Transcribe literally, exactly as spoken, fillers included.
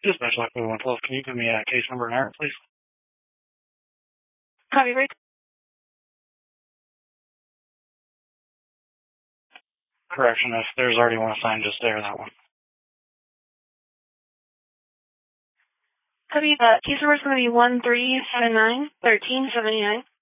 Dispatch Lockwood one twelve, can you give me a case number and error, please? Copy, Rick. Correction, if there's already one assigned, just air that one. Copy, uh, case number is going to be one three seven nine one three seven nine.